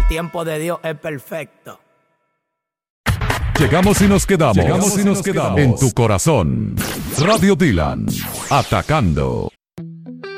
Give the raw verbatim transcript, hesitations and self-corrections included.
tiempo de Dios es perfecto. Llegamos y nos quedamos. Llegamos y nos quedamos en tu corazón. Radio Dylan, atacando.